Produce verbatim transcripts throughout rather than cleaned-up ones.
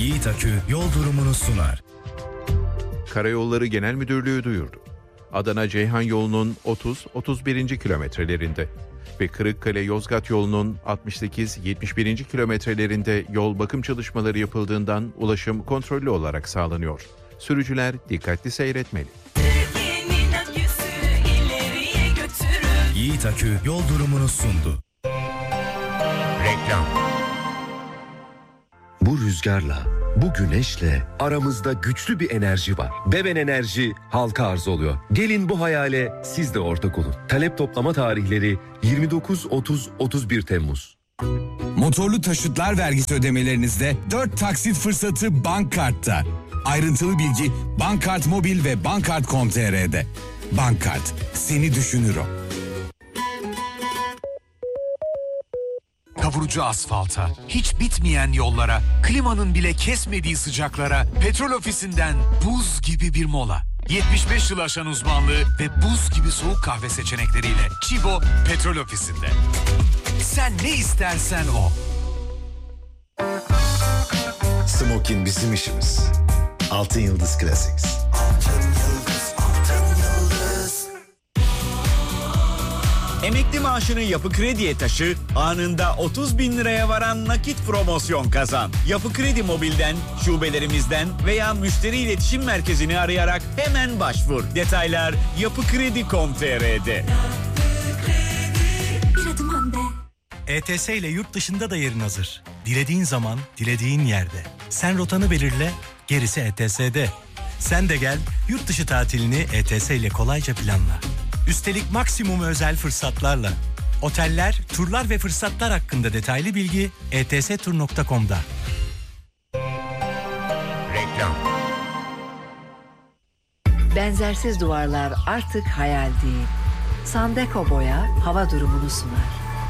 Yiğit Akü yol durumunu sunar. Karayolları Genel Müdürlüğü duyurdu. Adana-Ceyhan yolunun otuz otuz birinci kilometrelerinde ve Kırıkkale-Yozgat yolunun altmış sekiz yetmiş birinci kilometrelerinde yol bakım çalışmaları yapıldığından ulaşım kontrollü olarak sağlanıyor. Sürücüler dikkatli seyretmeli. Yiğit Akü yol durumunu sundu. Reklam. Bu rüzgarla, bu güneşle aramızda güçlü bir enerji var. Beben Enerji halka arz oluyor. Gelin bu hayale siz de ortak olun. Talep toplama tarihleri yirmi dokuz otuz otuz bir Temmuz. Motorlu taşıtlar vergisi ödemelerinizde dört taksit fırsatı Bankkart'ta. Ayrıntılı bilgi Bankkart Mobil ve bankkart nokta com nokta tr'de. Bankkart, seni düşünür o. Kavurucu asfalta, hiç bitmeyen yollara, klimanın bile kesmediği sıcaklara, Petrol Ofisi'nden buz gibi bir mola. yetmiş beş yıl aşan uzmanlığı ve buz gibi soğuk kahve seçenekleriyle Çibo Petrol Ofisi'nde. Sen ne istersen o. Smokin bizim işimiz. Altın Yıldız Classics. Altın Yıldız, Altın Yıldız. Emekli maaşını Yapı Kredi'ye taşı, anında otuz bin liraya varan nakit promosyon kazan. Yapı Kredi Mobil'den, şubelerimizden veya müşteri iletişim merkezini arayarak hemen başvur. Detaylar yapıkredi nokta com nokta tr'de. Bir adım önde. E T S ile yurt dışında da yerin hazır. Dilediğin zaman, dilediğin yerde. Sen rotanı belirle, gerisi E T S'de. Sen de gel, yurt dışı tatilini E T S ile kolayca planla. Üstelik maksimum özel fırsatlarla. Oteller, turlar ve fırsatlar hakkında detaylı bilgi e t s tur nokta com'da. Reklam. Benzersiz duvarlar artık hayal değil. Sandeko Boya hava durumunu sunar.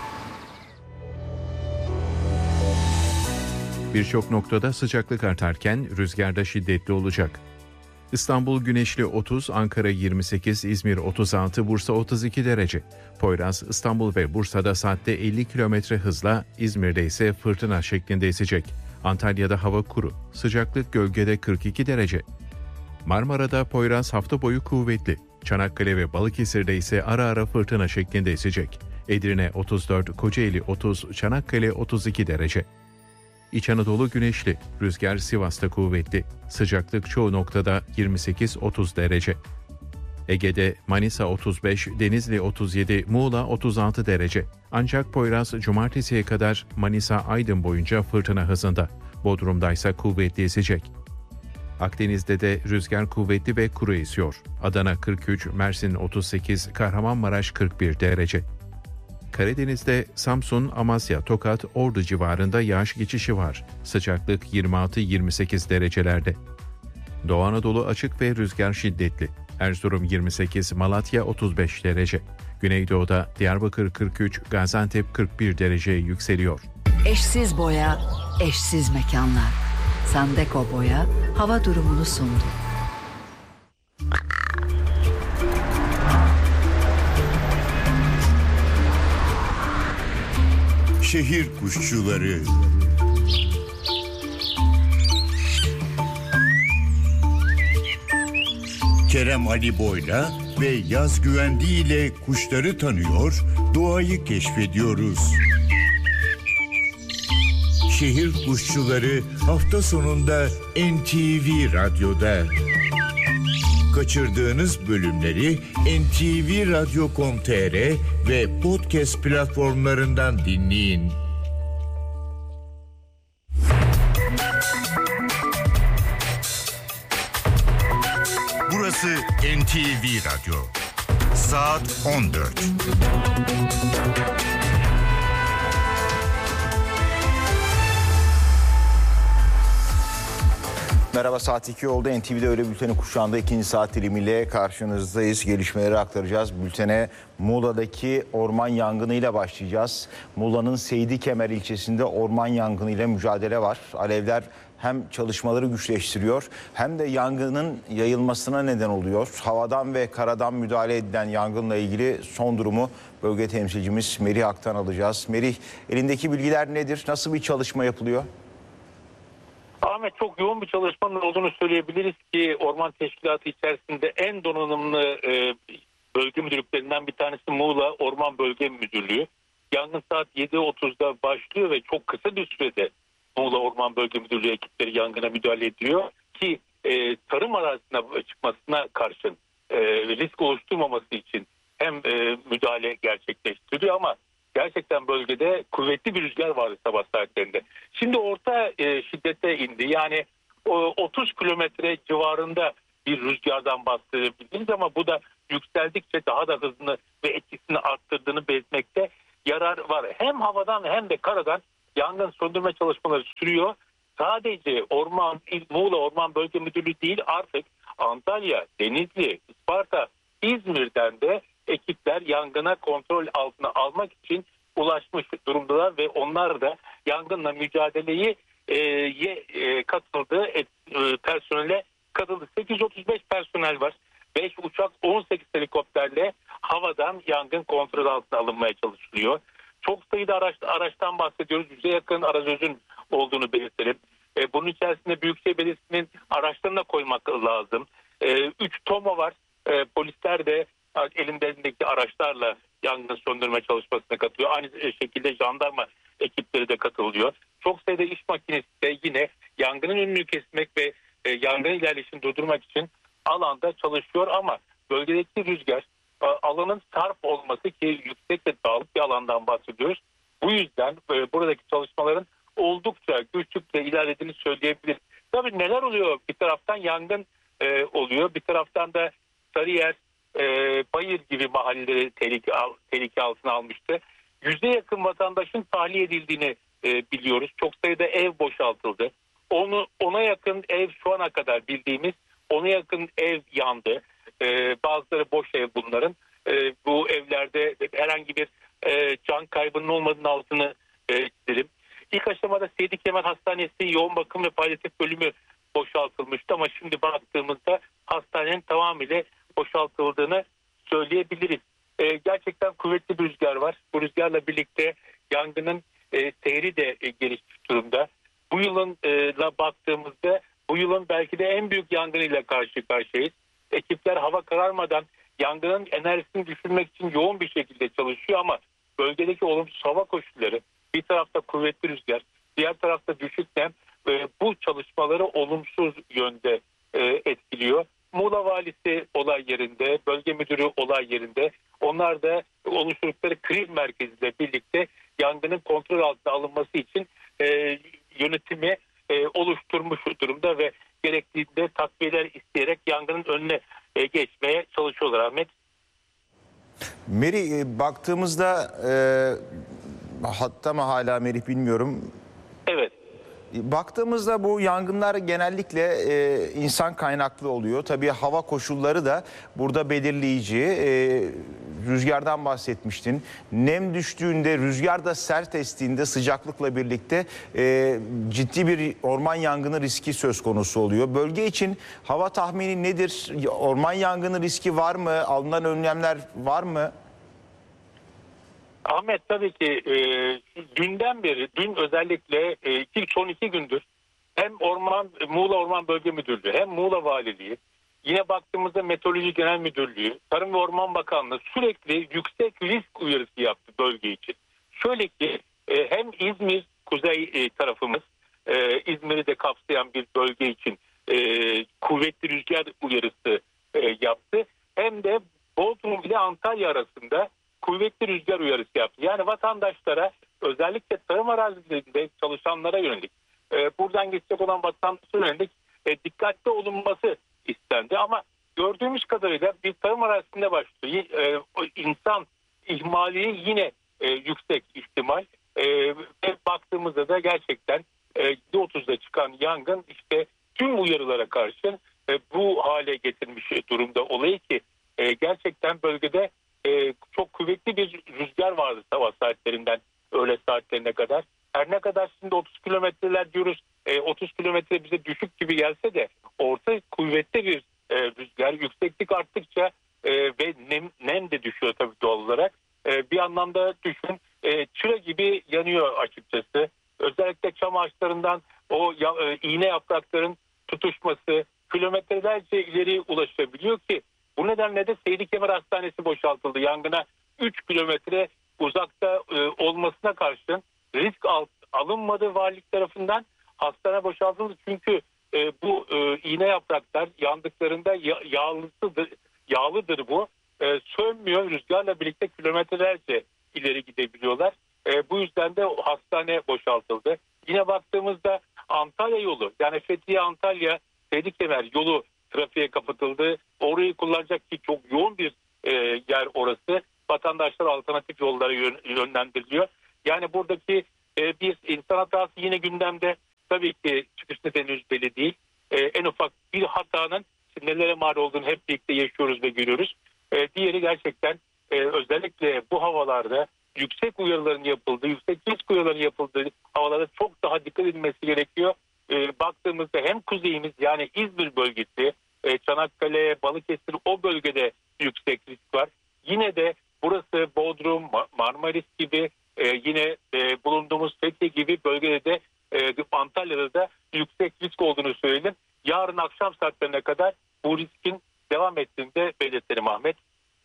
Birçok noktada sıcaklık artarken rüzgarda şiddetli olacak. İstanbul güneşli otuz, Ankara yirmi sekiz, İzmir otuz altı, Bursa otuz iki derece. Poyraz, İstanbul ve Bursa'da saatte elli kilometre hızla, İzmir'de ise fırtına şeklinde esecek. Antalya'da hava kuru, sıcaklık gölgede kırk iki derece. Marmara'da Poyraz hafta boyu kuvvetli. Çanakkale ve Balıkesir'de ise ara ara fırtına şeklinde esecek. Edirne otuz dört, Kocaeli otuz, Çanakkale otuz iki derece. İç Anadolu güneşli, rüzgar Sivas'ta kuvvetli, sıcaklık çoğu noktada yirmi sekiz otuz derece. Ege'de Manisa otuz beş, Denizli otuz yedi, Muğla otuz altı derece. Ancak Poyraz cumartesiye kadar Manisa-Aydın boyunca fırtına hızında, Bodrum'da ise kuvvetli esecek. Akdeniz'de de rüzgar kuvvetli ve kuru esiyor. Adana kırk üç, Mersin otuz sekiz, Kahramanmaraş kırk bir derece. Karadeniz'de Samsun, Amasya, Tokat, Ordu civarında yağış geçişi var. Sıcaklık yirmi altı yirmi sekiz derecelerde. Doğu Anadolu açık ve rüzgar şiddetli. Erzurum yirmi sekiz, Malatya otuz beş derece. Güneydoğu'da Diyarbakır kırk üç, Gaziantep kırk bir dereceye yükseliyor. Eşsiz boya, eşsiz mekanlar. Sandeko Boya hava durumunu sundu. Şehir kuşçuları. Kerem Ali Boy'la ve Yaz Güvendi ile kuşları tanıyor, doğayı keşfediyoruz. Şehir kuşçuları hafta sonunda N T V Radyo'da. Kaçırdığınız bölümleri en te ve radyo nokta com nokta tr ve podcast platformlarından dinleyin. Burası N T V Radyo. Saat on dört. Merhaba, saat iki oldu. N T V'de öğle bülteni kuşağında ikinci saat dilimiyle karşınızdayız. Gelişmeleri aktaracağız. Bültene Muğla'daki orman yangınıyla başlayacağız. Muğla'nın Seydikemer ilçesinde orman yangınıyla mücadele var. Alevler hem çalışmaları güçleştiriyor hem de yangının yayılmasına neden oluyor. Havadan ve karadan müdahale edilen yangınla ilgili son durumu bölge temsilcimiz Merih Ak'tan alacağız. Merih, elindeki bilgiler nedir? Nasıl bir çalışma yapılıyor? Ahmet, çok yoğun bir çalışmanın olduğunu söyleyebiliriz ki Orman Teşkilatı içerisinde en donanımlı e, bölge müdürlüklerinden bir tanesi Muğla Orman Bölge Müdürlüğü. Yangın saat yedi otuzda başlıyor ve çok kısa bir sürede Muğla Orman Bölge Müdürlüğü ekipleri yangına müdahale ediyor ki e, tarım arazisine çıkmasına karşın e, risk oluşturmaması için hem e, müdahale gerçekleştiriyor ama gerçekten bölgede kuvvetli bir rüzgar vardı sabah saatlerinde. Şimdi orta e, şiddete indi. Yani o, otuz kilometre civarında bir rüzgardan bahsedebiliriz ama bu da yükseldikçe daha da hızını ve etkisini arttırdığını belirtmekte yarar var. Hem havadan hem de karadan yangın söndürme çalışmaları sürüyor. Sadece Orman Muğla Orman Bölge Müdürlüğü değil, artık Antalya, Denizli, Isparta, İzmir'den de ekipler yangına kontrol altına almak için ulaşmış durumdalar ve onlar da yangınla mücadeleyi e, e, katıldı, e, personele katıldı. sekiz yüz otuz beş personel var. beş uçak, on sekiz helikopterle havadan yangın kontrol altına alınmaya çalışılıyor. Çok sayıda araç, araçtan bahsediyoruz. Yüze yakın arazözün olduğunu belirtelim. E, bunun içerisinde Büyükşehir Belediyesi'nin araçlarına koymak lazım. E, üç TOMA var. E, polisler de elindeki araçlarla yangın söndürme çalışmasına katılıyor. Aynı şekilde jandarma ekipleri de katılıyor. Çok sayıda iş makinesi de yine yangının önünü kesmek ve e, yangın ilerleyişini durdurmak için alanda çalışıyor ama bölgedeki rüzgar, alanın sarp olması ki yüksek ve dağlık bir alandan bahsediyoruz. Bu yüzden e, buradaki çalışmaların oldukça güçlükle ilerlediğini söyleyebiliriz. Tabii neler oluyor? Bir taraftan yangın e, oluyor, bir taraftan da Sarıyer, e, Bayır gibi mahalleleri tehlike, tehlike altına almıştı. Yüze yakın vatandaşın tahliye edildiğini e, biliyoruz. Çok sayıda ev boşaltıldı. Onu ona yakın ev şu ana kadar bildiğimiz ona yakın ev yandı. E, bazıları boş ev bunların. E, bu evlerde herhangi bir e, can kaybının olmadığının altını e, çizelim. İlk aşamada Seydi Kemal Hastanesi yoğun bakım ve palyatif bölümü boşaltılmıştı ama şimdi baktığımızda hastanenin tamamıyla boşaltıldığını söyleyebiliriz. E, gerçekten kuvvetli bir rüzgar var. Bu rüzgarla birlikte yangının e, seyri de e, gelişmiş durumda. Bu yılın e, baktığımızda bu yılın belki de en büyük yangınıyla karşı karşıyayız. Ekipler hava kararmadan yangının enerjisini düşürmek için yoğun bir şekilde çalışıyor ama bölgedeki olumsuz hava koşulları, bir tarafta kuvvetli rüzgar, diğer tarafta düşük nem e, bu çalışmaları olumsuz yönde e, etkiliyor. Muğla valisi olay yerinde, bölge müdürü olay yerinde. Onlar da oluşturdukları kriz merkeziyle birlikte yangının kontrol altına alınması için e, yönetimi e, oluşturmuş durumda ve gerektiğinde takviyeler isteyerek yangının önüne e, geçmeye çalışıyorlar Ahmet. Meri, e, baktığımızda e, hatta mı hala Meri bilmiyorum. Evet. Baktığımızda bu yangınlar genellikle e, insan kaynaklı oluyor. Tabii hava koşulları da burada belirleyici. E, rüzgardan bahsetmiştin. Nem düştüğünde, rüzgar da sert estiğinde sıcaklıkla birlikte e, ciddi bir orman yangını riski söz konusu oluyor. Bölge için hava tahmini nedir? Orman yangını riski var mı? Alınan önlemler var mı? Ahmet, tabii ki e, dünden beri, dün özellikle e, ilk son iki gündür hem Orman Muğla Orman Bölge Müdürlüğü hem Muğla Valiliği, yine baktığımızda Meteoroloji Genel Müdürlüğü, Tarım ve Orman Bakanlığı sürekli yüksek risk uyarısı yaptı bölge için. Şöyle ki e, hem İzmir kuzey e, tarafımız, e, İzmir'i de kapsayan bir bölge için e, kuvvetli rüzgar uyarısı e, yaptı. Hem de Bodrum ile Antalya arasında kuvvetli rüzgar uyarısı yaptı. Yani vatandaşlara, özellikle tarım arazilerinde çalışanlara yönelik, e, buradan geçecek olan vatandaşlara yönelik e, dikkatli olunması istendi. Ama gördüğümüz kadarıyla bir tarım arazisinde başlıyor. E, insan ihmali yine e, yüksek ihtimal. E, ve baktığımızda da gerçekten e, yedi otuzda çıkan yangın işte tüm uyarılara karşı e, bu hale getirmiş durumda olayı ki e, gerçekten bölgede Ee, çok kuvvetli bir rüzgar vardı sabah saatlerinden öğle saatlerine kadar. Her ne kadar şimdi otuz kilometreler diyoruz, e, otuz kilometre bize düşük gibi gelse de orta kuvvetli bir e, rüzgar. Yükseklik arttıkça e, ve nem, nem de düşüyor tabii doğal olarak. E, bir anlamda düşün, e, çıra gibi yanıyor açıkçası. Özellikle çam ağaçlarından o ya, e, iğne yaprakların tutuşması kilometrelerce ileri ulaşabiliyor ki bu nedenle de Seydikemer Hastanesi boşaltıldı. Yangına üç kilometre uzakta e, olmasına karşın risk al, alınmadı valilik tarafından. Hastane boşaltıldı çünkü e, bu e, iğne yapraklar yandıklarında ya, yağlısıdır, yağlıdır bu. E, sönmüyor, rüzgarla birlikte kilometrelerce ileri gidebiliyorlar. E, bu yüzden de hastane boşaltıldı. Yine baktığımızda Antalya yolu, yani Fethiye Antalya Seydikemer yolu trafiğe kapatıldı. Orayı kullanacak ki çok yoğun bir e, yer orası. Vatandaşlar alternatif yollara yön, yönlendiriliyor. Yani buradaki e, bir insan hatası yine gündemde. Tabii ki çıkış nedeni henüz belli değil. E, en ufak bir hatanın nelere mal olduğunu hep birlikte yaşıyoruz ve görüyoruz. E, diğeri gerçekten e, özellikle bu havalarda yüksek uyarıların yapıldığı, yüksek risk uyarıların yapıldığı havalarda çok daha dikkat edilmesi gerekiyor. E, baktığımızda hem kuzeyimiz yani İzmir bölgesi, e, Çanakkale, Balıkesir o bölgede yüksek risk var. Yine de burası Bodrum, Marmaris gibi e, yine e, bulunduğumuz Fethiye gibi bölgede de e, Antalya'da da yüksek risk olduğunu söyledim. Yarın akşam saatlerine kadar bu riskin devam ettiğini de belirtelim Ahmet.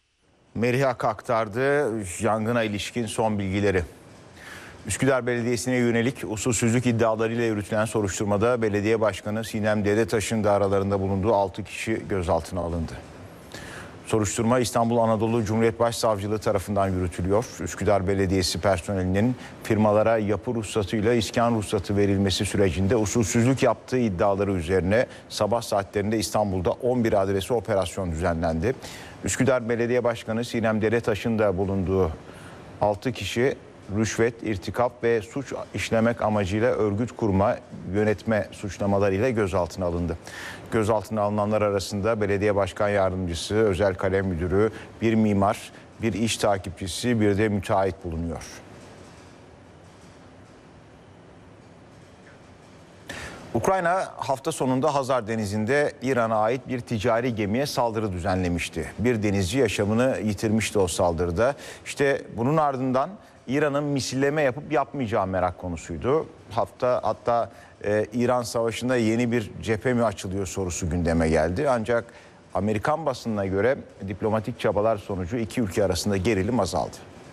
Meriha aktardı yangına ilişkin son bilgileri. Üsküdar Belediyesi'ne yönelik usulsüzlük iddialarıyla yürütülen soruşturmada belediye başkanı Sinem Dedetaş'ın da aralarında bulunduğu altı kişi gözaltına alındı. Soruşturma İstanbul Anadolu Cumhuriyet Başsavcılığı tarafından yürütülüyor. Üsküdar Belediyesi personelinin firmalara yapı ruhsatıyla iskan ruhsatı verilmesi sürecinde usulsüzlük yaptığı iddiaları üzerine sabah saatlerinde İstanbul'da on bir adresi operasyon düzenlendi. Üsküdar Belediye Başkanı Sinem Dedetaş'ın da bulunduğu altı kişi rüşvet, irtikap ve suç işlemek amacıyla örgüt kurma, yönetme suçlamalarıyla gözaltına alındı. Gözaltına alınanlar arasında belediye başkan yardımcısı, özel kalem müdürü, bir mimar, bir iş takipçisi, bir de müteahhit bulunuyor. Ukrayna hafta sonunda Hazar Denizi'nde İran'a ait bir ticari gemiye saldırı düzenlemişti. Bir denizci yaşamını yitirmişti o saldırıda. İşte bunun ardından İran'ın misilleme yapıp yapmayacağı merak konusuydu. Hafta hatta e, İran Savaşı'nda yeni bir cephe mi açılıyor sorusu gündeme geldi. Ancak Amerikan basınına göre diplomatik çabalar sonucu iki ülke arasında gerilim azaldı.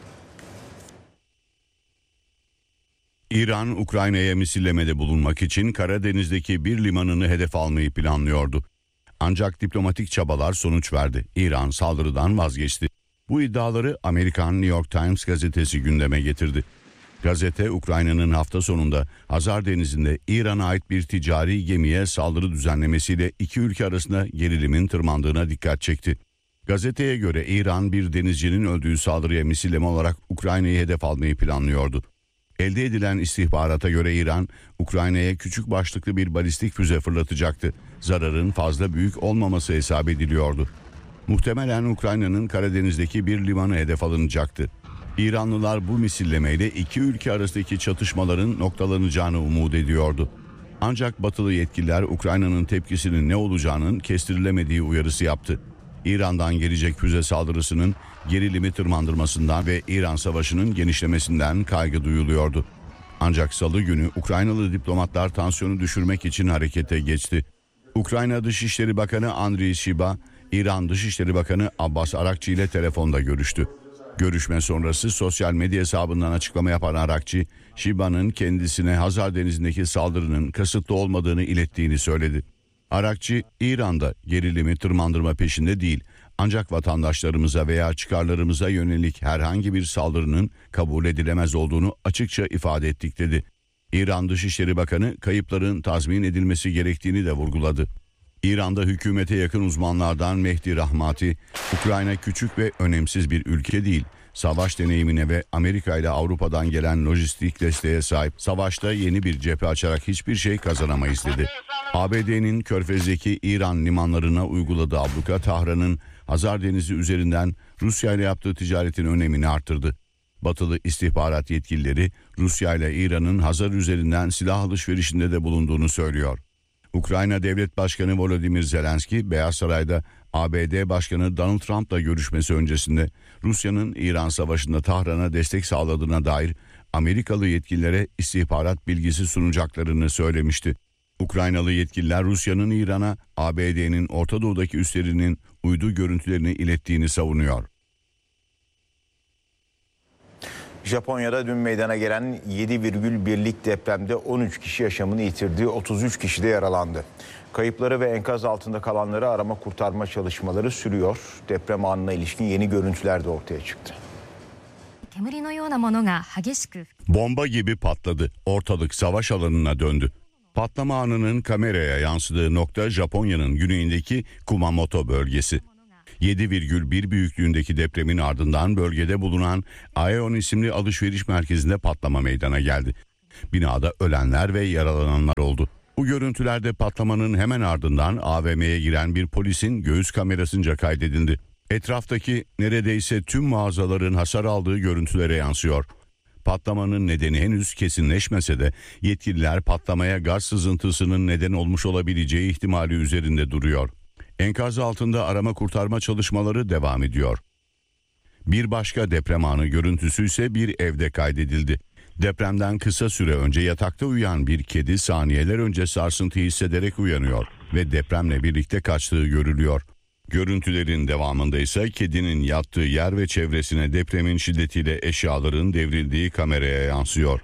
İran, Ukrayna'ya misillemede bulunmak için Karadeniz'deki bir limanını hedef almayı planlıyordu. Ancak diplomatik çabalar sonuç verdi. İran saldırıdan vazgeçti. Bu iddiaları Amerikan New York Times gazetesi gündeme getirdi. Gazete, Ukrayna'nın hafta sonunda Hazar Denizi'nde İran'a ait bir ticari gemiye saldırı düzenlemesiyle iki ülke arasında gerilimin tırmandığına dikkat çekti. Gazeteye göre İran bir denizcinin öldüğü saldırıya misilleme olarak Ukrayna'yı hedef almayı planlıyordu. Elde edilen istihbarata göre İran, Ukrayna'ya küçük başlıklı bir balistik füze fırlatacaktı. Zararın fazla büyük olmaması hesap ediliyordu. Muhtemelen Ukrayna'nın Karadeniz'deki bir limanı hedef alınacaktı. İranlılar bu misillemeyle iki ülke arasındaki çatışmaların noktalanacağını umut ediyordu. Ancak batılı yetkililer Ukrayna'nın tepkisinin ne olacağının kestirilemediği uyarısı yaptı. İran'dan gelecek füze saldırısının gerilimi tırmandırmasından ve İran Savaşı'nın genişlemesinden kaygı duyuluyordu. Ancak salı günü Ukraynalı diplomatlar tansiyonu düşürmek için harekete geçti. Ukrayna Dışişleri Bakanı Andriy Shiba, İran Dışişleri Bakanı Abbas Arakçı ile telefonda görüştü. Görüşme sonrası sosyal medya hesabından açıklama yapan Arakçı, Shiba'nın kendisine Hazar Denizi'ndeki saldırının kasıtlı olmadığını ilettiğini söyledi. Arakçı, İran'da gerilimi tırmandırma peşinde değil, ancak vatandaşlarımıza veya çıkarlarımıza yönelik herhangi bir saldırının kabul edilemez olduğunu açıkça ifade ettik dedi. İran Dışişleri Bakanı kayıpların tazmin edilmesi gerektiğini de vurguladı. İran'da hükümete yakın uzmanlardan Mehdi Rahmati, Ukrayna küçük ve önemsiz bir ülke değil, savaş deneyimine ve Amerika ile Avrupa'dan gelen lojistik desteğe sahip, savaşta yeni bir cephe açarak hiçbir şey kazanamayız dedi. A B D'nin Körfez'deki İran limanlarına uyguladığı abluka Tahran'ın Hazar Denizi üzerinden Rusya ile yaptığı ticaretin önemini artırdı. Batılı istihbarat yetkilileri Rusya ile İran'ın Hazar üzerinden silah alışverişinde de bulunduğunu söylüyor. Ukrayna Devlet Başkanı Volodymyr Zelenski, Beyaz Saray'da A B D Başkanı Donald Trump'la görüşmesi öncesinde Rusya'nın İran Savaşı'nda Tahran'a destek sağladığına dair Amerikalı yetkililere istihbarat bilgisi sunacaklarını söylemişti. Ukraynalı yetkililer Rusya'nın İran'a A B D'nin Orta Doğu'daki üslerinin uydu görüntülerini ilettiğini savunuyor. Japonya'da dün meydana gelen yedi virgül birlik depremde on üç kişi yaşamını yitirdi, otuz üç kişi de yaralandı. Kayıpları ve enkaz altında kalanları arama kurtarma çalışmaları sürüyor. Deprem anına ilişkin yeni görüntüler de ortaya çıktı. Bomba gibi patladı. Ortalık savaş alanına döndü. Patlama anının kameraya yansıdığı nokta Japonya'nın güneyindeki Kumamoto bölgesi. yedi virgül bir büyüklüğündeki depremin ardından bölgede bulunan Aeon isimli alışveriş merkezinde patlama meydana geldi. Binada ölenler ve yaralananlar oldu. Bu görüntülerde patlamanın hemen ardından A V M'ye giren bir polisin göğüs kamerasınca kaydedildi. Etraftaki neredeyse tüm mağazaların hasar aldığı görüntülere yansıyor. Patlamanın nedeni henüz kesinleşmese de yetkililer patlamaya gaz sızıntısının neden olmuş olabileceği ihtimali üzerinde duruyor. Enkaz altında arama kurtarma çalışmaları devam ediyor. Bir başka deprem anı görüntüsü ise bir evde kaydedildi. Depremden kısa süre önce yatakta uyuyan bir kedi saniyeler önce sarsıntı hissederek uyanıyor ve depremle birlikte kaçtığı görülüyor. Görüntülerin devamında ise kedinin yattığı yer ve çevresine depremin şiddetiyle eşyaların devrildiği kameraya yansıyor.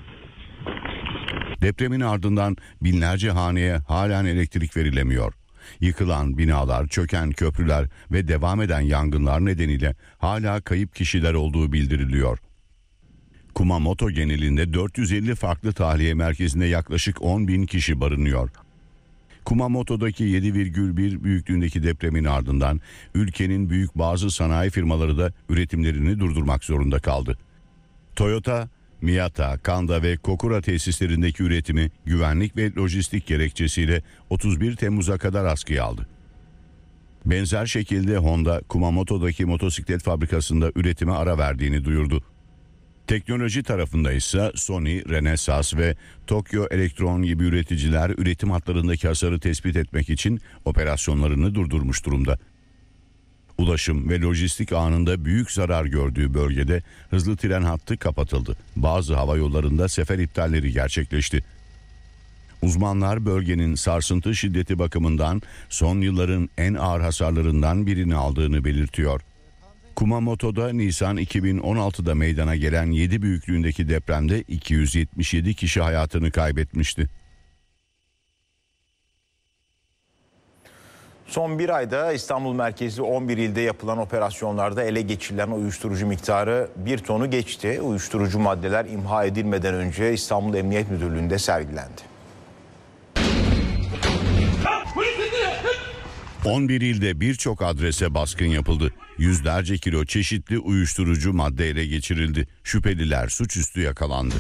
Depremin ardından binlerce haneye halen elektrik verilemiyor. Yıkılan binalar, çöken köprüler ve devam eden yangınlar nedeniyle hala kayıp kişiler olduğu bildiriliyor. Kumamoto genelinde dört yüz elli farklı tahliye merkezinde yaklaşık on bin kişi barınıyor. Kumamoto'daki yedi virgül bir büyüklüğündeki depremin ardından ülkenin büyük bazı sanayi firmaları da üretimlerini durdurmak zorunda kaldı. Toyota, Miyata, Kanda ve Kokura tesislerindeki üretimi güvenlik ve lojistik gerekçesiyle otuz bir Temmuz'a kadar askıya aldı. Benzer şekilde Honda, Kumamoto'daki motosiklet fabrikasında üretime ara verdiğini duyurdu. Teknoloji tarafında ise Sony, Renesas ve Tokyo Elektron gibi üreticiler üretim hatlarındaki hasarı tespit etmek için operasyonlarını durdurmuş durumda. Ulaşım ve lojistik anında büyük zarar gördüğü bölgede hızlı tren hattı kapatıldı. Bazı hava yollarında sefer iptalleri gerçekleşti. Uzmanlar bölgenin sarsıntı şiddeti bakımından son yılların en ağır hasarlarından birini aldığını belirtiyor. Kumamoto'da Nisan iki bin on altıda meydana gelen yedi büyüklüğündeki depremde iki yüz yetmiş yedi kişi hayatını kaybetmişti. Son bir ayda İstanbul merkezli on bir ilde yapılan operasyonlarda ele geçirilen uyuşturucu miktarı bir tonu geçti. Uyuşturucu maddeler imha edilmeden önce İstanbul Emniyet Müdürlüğü'nde sergilendi. on bir ilde birçok adrese baskın yapıldı. Yüzlerce kilo çeşitli uyuşturucu madde ele geçirildi. Şüpheliler suçüstü yakalandı.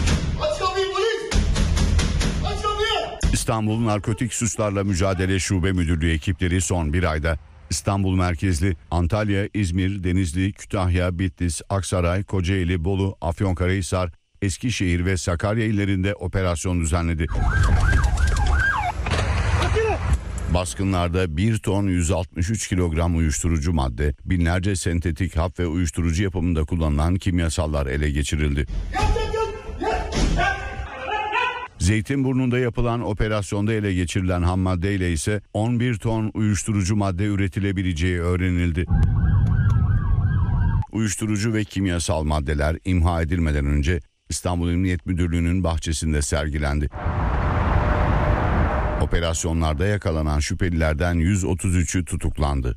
İstanbul Narkotik Suçlarla Mücadele Şube Müdürlüğü ekipleri son bir ayda İstanbul merkezli Antalya, İzmir, Denizli, Kütahya, Bitlis, Aksaray, Kocaeli, Bolu, Afyonkarahisar, Eskişehir ve Sakarya illerinde operasyon düzenledi. Baskınlarda bir ton yüz altmış üç kilogram uyuşturucu madde, binlerce sentetik hap ve uyuşturucu yapımında kullanılan kimyasallar ele geçirildi. Zeytinburnu'nda yapılan operasyonda ele geçirilen ham madde ile ise on bir ton uyuşturucu madde üretilebileceği öğrenildi. Uyuşturucu ve kimyasal maddeler imha edilmeden önce İstanbul Emniyet Müdürlüğü'nün bahçesinde sergilendi. Operasyonlarda yakalanan şüphelilerden yüz otuz üçü tutuklandı.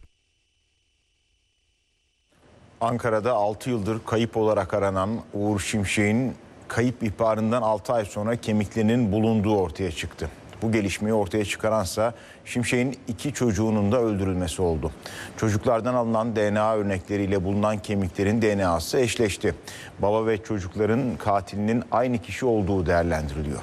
Ankara'da altı yıldır kayıp olarak aranan Uğur Şimşek'in kayıp ihbarından altı ay sonra kemiklerinin bulunduğu ortaya çıktı. Bu gelişmeyi ortaya çıkaransa Şimşek'in iki çocuğunun da öldürülmesi oldu. Çocuklardan alınan D N A örnekleriyle bulunan kemiklerin D N A'sı eşleşti. Baba ve çocukların katilinin aynı kişi olduğu değerlendiriliyor.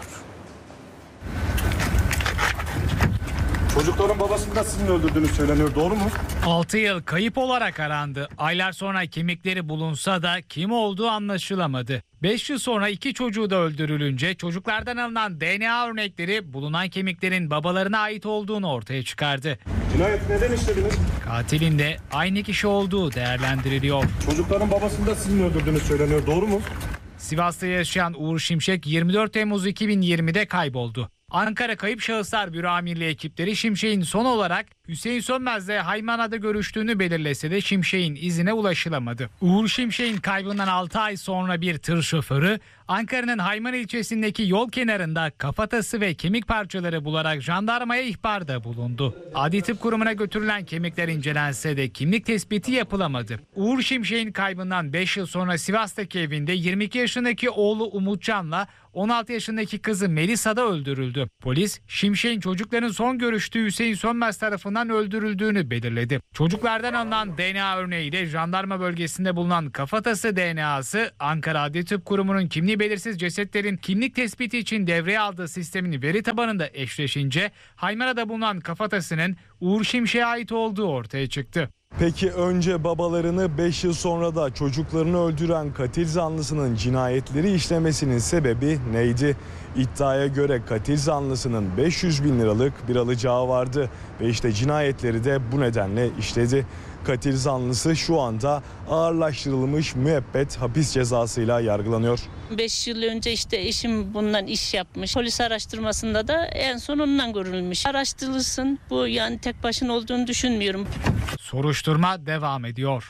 Çocukların babasını da sizin öldürdüğünüz söyleniyor, doğru mu? altı yıl kayıp olarak arandı. Aylar sonra kemikleri bulunsa da kim olduğu anlaşılamadı. beş yıl sonra iki çocuğu da öldürülünce çocuklardan alınan D N A örnekleri bulunan kemiklerin babalarına ait olduğunu ortaya çıkardı. Cinayet neden işlediniz? Katilin de aynı kişi olduğu değerlendiriliyor. Çocukların babasını da sizin öldürdüğünüz söyleniyor, doğru mu? Sivas'ta yaşayan Uğur Şimşek yirmi dört Temmuz iki bin yirmide kayboldu. Ankara Kayıp Şahıslar Büro Amirliği ekipleri Şimşek'in son olarak Hüseyin Sönmez'le Haymana'da görüştüğünü belirlese de Şimşek'in izine ulaşılamadı. Uğur Şimşek'in kaybından altı ay sonra bir tır şoförü Ankara'nın Haymana ilçesindeki yol kenarında kafatası ve kemik parçaları bularak jandarmaya ihbarda bulundu. Adli Tıp Kurumu'na götürülen kemikler incelense de kimlik tespiti yapılamadı. Uğur Şimşek'in kaybından beş yıl sonra Sivas'taki evinde yirmi iki yaşındaki oğlu Umutcan'la on altı yaşındaki kızı Melisa da öldürüldü. Polis, Şimşek'in çocukların son görüştüğü Hüseyin Sönmez tarafından öldürüldüğünü belirledi. Çocuklardan alınan D N A örneğiyle jandarma bölgesinde bulunan kafatası D N A'sı Ankara Adli Tıp Kurumu'nun kimliği belirsiz cesetlerin kimlik tespiti için devreye aldığı sistemin veri tabanında eşleşince Haymana'da bulunan kafatasının Uğur Şimşek'e ait olduğu ortaya çıktı. Peki önce babalarını beş yıl sonra da çocuklarını öldüren katil zanlısının cinayetleri işlemesinin sebebi neydi? İddiaya göre katil zanlısının beş yüz bin liralık bir alacağı vardı ve işte cinayetleri de bu nedenle işledi. Katil zanlısı şu anda ağırlaştırılmış müebbet hapis cezasıyla yargılanıyor. beş yıl önce işte eşim bundan iş yapmış. Polis araştırmasında da en son ondan görülmüş. Araştırılsın. Bu yani tek başına olduğunu düşünmüyorum. Soruşturma devam ediyor.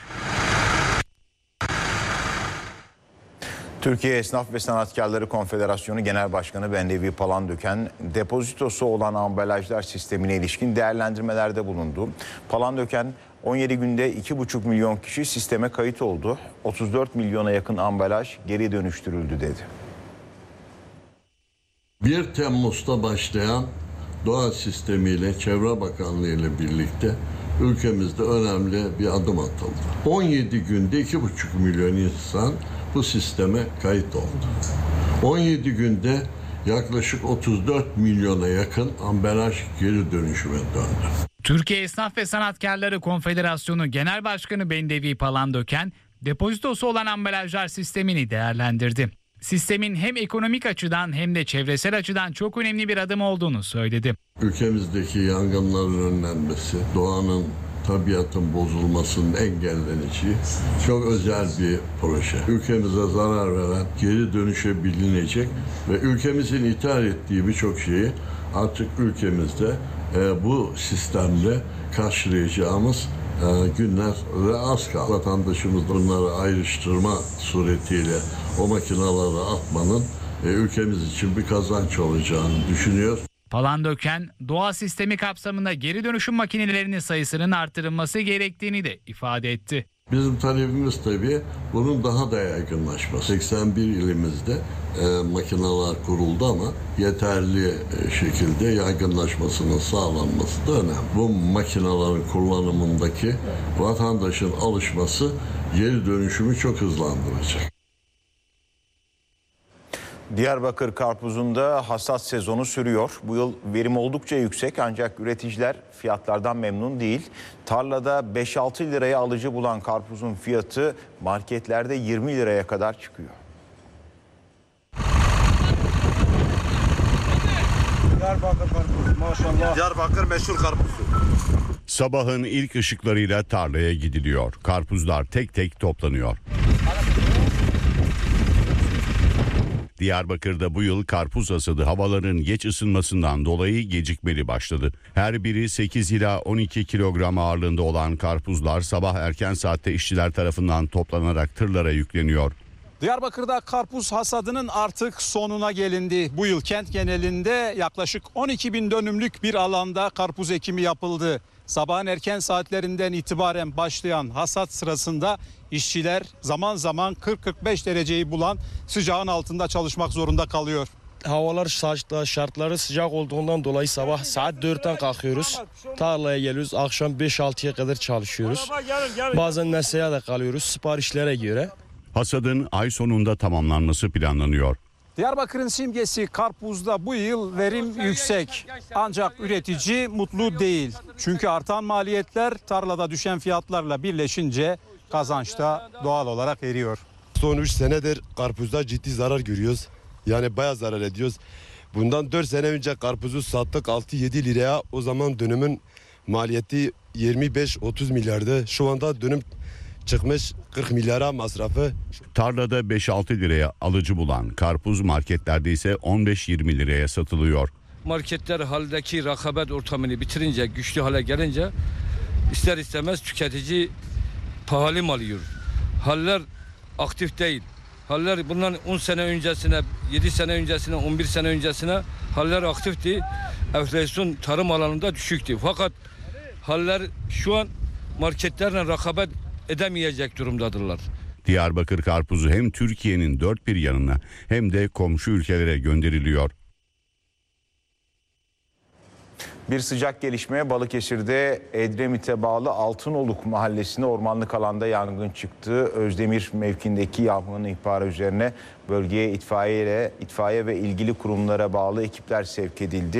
Türkiye Esnaf ve Sanatkarları Konfederasyonu Genel Başkanı Bendevi Palandöken, depozitosu olan ambalajlar sistemine ilişkin değerlendirmelerde bulundu. Palandöken, on yedi günde iki buçuk milyon kişi sisteme kayıt oldu. otuz dört milyona yakın ambalaj geri dönüştürüldü dedi. bir Temmuz'da başlayan doğa sistemiyle Çevre Bakanlığı ile birlikte ülkemizde önemli bir adım atıldı. on yedi günde iki buçuk milyon insan bu sisteme kayıt oldu. on yedi günde yaklaşık otuz dört milyona yakın ambalaj geri dönüşüme döndü. Türkiye Esnaf ve Sanatkarları Konfederasyonu Genel Başkanı Bendevi Palandöken, depozitosu olan ambalajlar sistemini değerlendirdi. Sistemin hem ekonomik açıdan hem de çevresel açıdan çok önemli bir adım olduğunu söyledi. Ülkemizdeki yangınların önlenmesi, doğanın, tabiatın bozulmasının engellenici çok özel bir proje. Ülkemize zarar veren geri dönüşebilecek ve ülkemizin ithal ettiği birçok şeyi artık ülkemizde e, bu sistemle karşılayacağımız e, günler ve az kaldı. Vatandaşımız bunları ayrıştırma suretiyle o makinaları atmanın e, ülkemiz için bir kazanç olacağını düşünüyor. Palandöken, doğa sistemi kapsamında geri dönüşüm makinelerinin sayısının artırılması gerektiğini de ifade etti. Bizim talebimiz tabii bunun daha da yaygınlaşması. seksen bir ilimizde e, makineler kuruldu ama yeterli e, şekilde yaygınlaşmasının sağlanması da önemli. Bu makinelerin kullanımındaki vatandaşın alışması geri dönüşümü çok hızlandıracak. Diyarbakır karpuzunda hasat sezonu sürüyor. Bu yıl verim oldukça yüksek ancak üreticiler fiyatlardan memnun değil. Tarlada beş altı liraya alıcı bulan karpuzun fiyatı marketlerde yirmi liraya kadar çıkıyor. Diyarbakır karpuzu maşallah. Diyarbakır meşhur karpuzu. Sabahın ilk ışıklarıyla tarlaya gidiliyor. Karpuzlar tek tek toplanıyor. Diyarbakır'da bu yıl karpuz hasadı havaların geç ısınmasından dolayı gecikmeli başladı. Her biri sekiz ila on iki kilogram ağırlığında olan karpuzlar sabah erken saatte işçiler tarafından toplanarak tırlara yükleniyor. Diyarbakır'da karpuz hasadının artık sonuna gelindi. Bu yıl kent genelinde yaklaşık on iki bin dönümlük bir alanda karpuz ekimi yapıldı. Sabahın erken saatlerinden itibaren başlayan hasat sırasında işçiler zaman zaman kırk kırk beş dereceyi bulan sıcağın altında çalışmak zorunda kalıyor. Havalar şartları sıcak olduğundan dolayı sabah saat dörtten kalkıyoruz. Tarlaya geliyoruz, akşam beş altıya kadar çalışıyoruz. Bazen nesneye de kalıyoruz siparişlere göre. Hasadın ay sonunda tamamlanması planlanıyor. Diyarbakır'ın simgesi karpuzda bu yıl verim yüksek. Ancak üretici mutlu değil. Çünkü artan maliyetler tarlada düşen fiyatlarla birleşince kazanç da doğal olarak eriyor. Son üç senedir karpuzda ciddi zarar görüyoruz. Yani bayağı zarar ediyoruz. Bundan dört sene önce karpuzu sattık altı yedi liraya. O zaman dönümün maliyeti yirmi beş otuz milyardı. Şu anda dönüm çıkmış kırk milyara masrafı. Tarlada beş altı liraya alıcı bulan karpuz marketlerde ise on beş yirmi liraya satılıyor. marketler haldeki rekabet ortamını bitirince, güçlü hale gelince ister istemez tüketici pahalı mal yiyor. Haller aktif değil. Haller bundan on sene öncesine, yedi sene öncesine, on bir sene öncesine haller aktifti. Enflasyon tarım alanında düşüktü. Fakat haller şu an marketlerle rekabet edemeyecek durumdadırlar. Diyarbakır karpuzu hem Türkiye'nin dört bir yanına hem de komşu ülkelere gönderiliyor. Bir sıcak gelişmeye Balıkesir'de Edremit'e bağlı Altınoluk mahallesinde ormanlık alanda yangın çıktı. Özdemir mevkindeki yangın ihbarı üzerine bölgeye itfaiye, itfaiye ve ilgili kurumlara bağlı ekipler sevk edildi.